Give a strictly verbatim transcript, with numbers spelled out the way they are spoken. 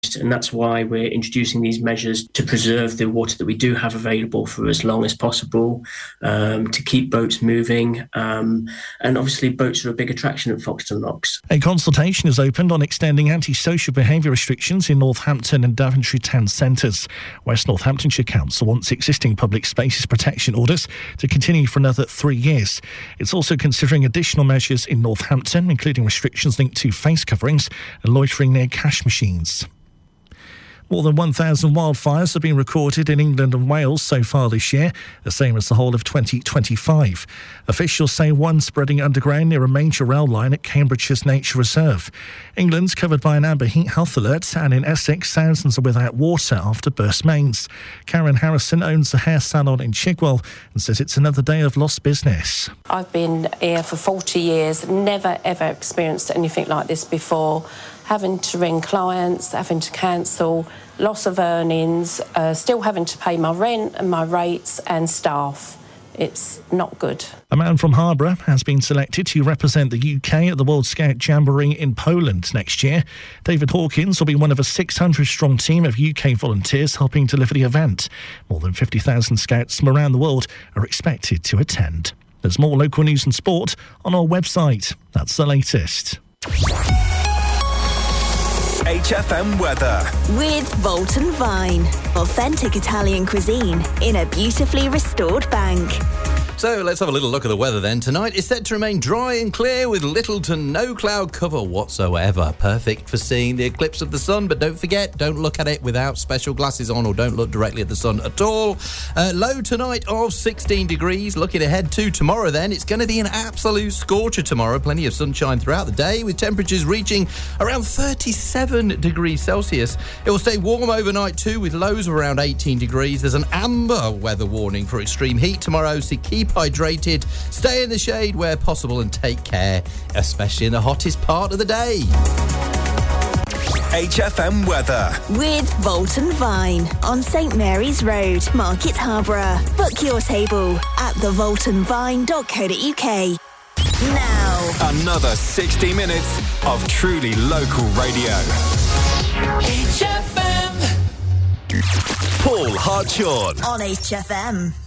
And that's why we're introducing these measures to preserve the water that we do have available for as long as possible, um, to keep boats moving. Um, and obviously boats are a big attraction at Foxton Locks. A consultation is opened on extending antisocial behaviour restrictions in Northampton and Daventry town centres. West Northamptonshire Council wants existing public spaces protection orders to continue for another three years. It's also considering additional measures in Northampton, including restrictions linked to face coverings and loitering near cash machines. More than one thousand wildfires have been recorded in England and Wales so far this year, the same as the whole of twenty twenty-five. Officials say one spreading underground near a major rail line at Cambridgeshire's Nature Reserve. England's covered by an amber heat health alert, and in Essex, thousands are without water after burst mains. Karen Harrison owns a hair salon in Chigwell and says it's another day of lost business. I've been here for forty years, never ever experienced anything like this before. Having to ring clients, having to cancel, loss of earnings, uh, still having to pay my rent and my rates and staff. It's not good. A man from Harborough has been selected to represent the U K at the World Scout Jamboree in Poland next year. David Hawkins will be one of a six hundred strong team of U K volunteers helping deliver the event. More than fifty thousand scouts from around the world are expected to attend. There's more local news and sport on our website. That's the latest. H F M weather. With Volton Vine. Authentic Italian cuisine in a beautifully restored bank. So let's have a little look at the weather then. Tonight is set to remain dry and clear with little to no cloud cover whatsoever. Perfect for seeing the eclipse of the sun, but don't forget, don't look at it without special glasses on, or don't look directly at the sun at all. Uh, low tonight of sixteen degrees. Looking ahead to tomorrow then, it's going to be an absolute scorcher tomorrow. Plenty of sunshine throughout the day with temperatures reaching around thirty-seven degrees Celsius. It will stay warm overnight too with lows of around eighteen degrees. There's an amber weather warning for extreme heat tomorrow, so keep hydrated, stay in the shade where possible and take care, especially in the hottest part of the day. H F M weather. With Volton Vine on St Mary's Road, Market Harborough. Book your table at the volton vine dot co dot uk. Now, another sixty minutes of truly local radio. H F M. Paul Hartshorn On H F M.